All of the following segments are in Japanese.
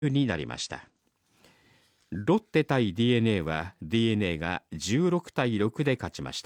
になりました。ロッテ対 DNA は DNA が16対6で勝ちました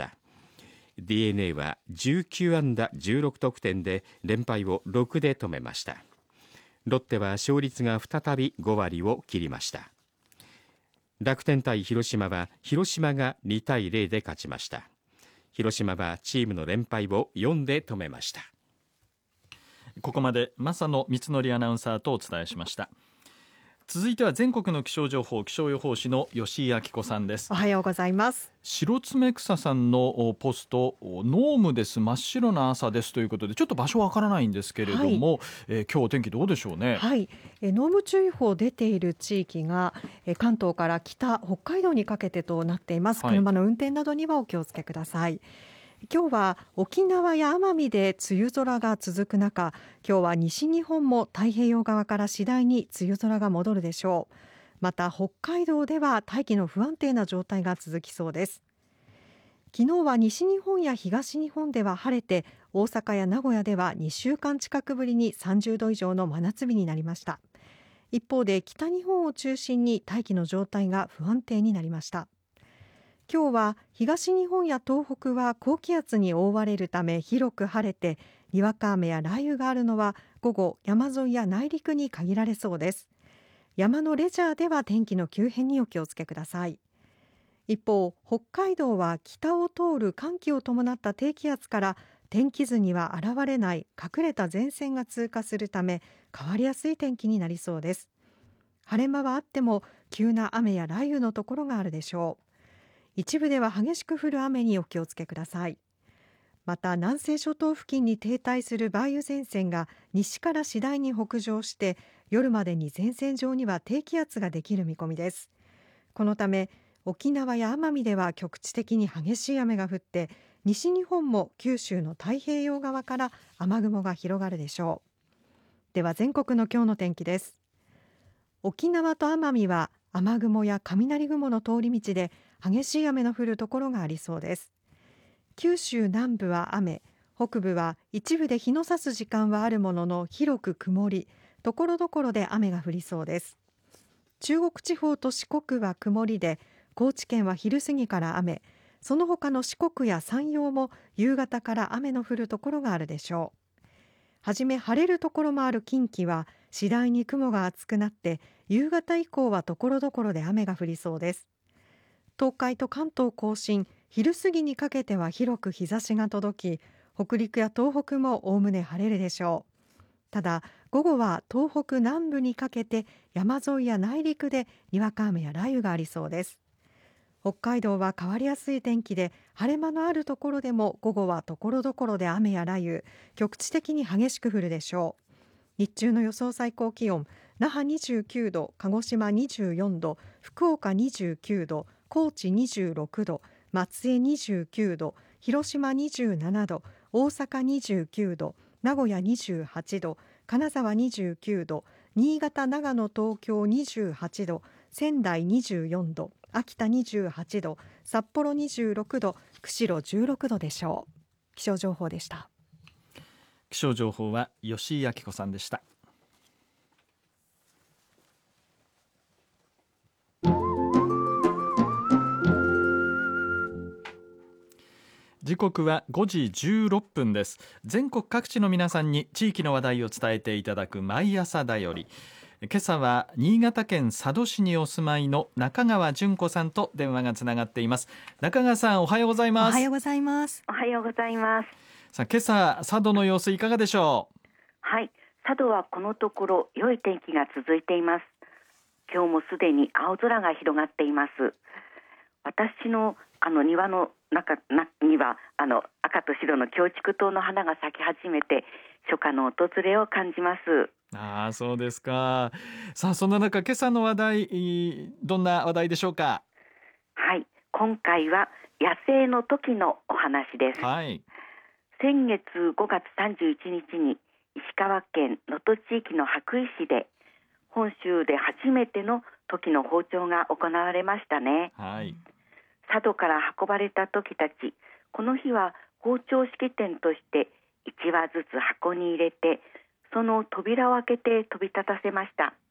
。DNA は19安打16得点で連敗を6で止めました。ロッテは勝率が再び5割を切りました。楽天対広島は広島が2対0で勝ちました。広島はチームの連敗を4で止めました。 ここまで正野光則アナウンサーとお伝えしました。続いては全国の気象情報、気象予報士の吉井明子さんです。 おはようございます。 白爪草さんのポスト、濃霧です、真っ白な朝ですということで、ちょっと場所わからないんですけれども、今日お天気どうでしょうね。 はい、濃霧注意報出ている地域が関東から北、北海道にかけてとなっています。車の運転などにはお気をつけください。今日は沖縄や奄美で梅雨空が続く中、今日は西日本も太平洋側から次第に梅雨空が戻るでしょう。また北海道では大気の不安定な状態が続きそうです。昨日は西日本や東日本では晴れて、大阪や名古屋では2週間近くぶりに30度以上の真夏日になりました。一方で北日本を中心に大気の状態が不安定になりました。今日は東日本や東北は高気圧に覆われるため広く晴れて、にわか雨や雷雨があるのは午後、山沿いや内陸に限られそうです。山のレジャーでは天気の急変にお気をつけください。一方、北海道は北を通る寒気を伴った低気圧から天気図には現れない隠れた前線が通過するため変わりやすい天気になりそうです。晴れ間はあっても急な雨や雷雨のところがあるでしょう。一部では激しく降る雨にお気をつけください。また南西諸島付近に停滞する梅雨前線が西から次第に北上して、夜までに前線上には低気圧ができる見込みです。このため沖縄や奄美では局地的に激しい雨が降って、西日本も九州の太平洋側から雨雲が広がるでしょう。では全国の今日の天気です。沖縄と奄美は雨雲や雷雲の通り道で激しい雨の降るところがありそうです。九州南部は雨、北部は一部で日の差す時間はあるものの広く曇り、ところどころで雨が降りそうです。中国地方と四国は曇りで、高知県は昼過ぎから雨、その他の四国や山陽も夕方から雨の降るところがあるでしょう。はじめ晴れるところもある近畿は次第に雲が厚くなって、夕方以降はところどころで雨が降りそうです。東海と関東甲信、昼過ぎにかけては広く日差しが届き、北陸や東北もおおむね晴れるでしょう。ただ午後は東北南部にかけて山沿いや内陸でにわか雨や雷雨がありそうです。北海道は変わりやすい天気で、晴れ間のあるところでも午後はところどころで雨や雷雨、局地的に激しく降るでしょう。日中の予想最高気温、那覇29度、鹿児島24度、福岡29度、高知26度、松江29度、広島27度、大阪29度、名古屋28度、金沢29度、新潟、長野、東京28度、仙台24度、秋田28度、札幌26度、釧路16度でしょう。気象情報でした。 気象情報は吉井明子さんでした。時刻は5時16分です。全国各地の皆さんに地域の話題を伝えていただく毎朝だより。今朝は新潟県佐渡市にお住まいの中川純子さんと電話がつながっています。中川さん、おはようございます。 おはようございます。 おはようございます。 さあ、今朝佐渡の様子いかがでしょう。 はい、佐渡はこのところ良い天気が続いています。今日もすでに青空が広がっています。私の庭の中には赤と白の京竹桃の花が咲き始めて、初夏の訪れを感じます。 ああ、そうですか。さあ、そんな中、今朝の話題、どんな話題でしょうか。 はい、今回は野生のトキのお話です。 はい、 先月5月31日に石川県能登地域の羽咋市で本州で初めてのトキの放鳥が行われましたね。 はい、 佐渡から運ばれたトキたち、この日は放鳥式典として1羽ずつ箱に入れて、その扉を開けて飛び立たせました。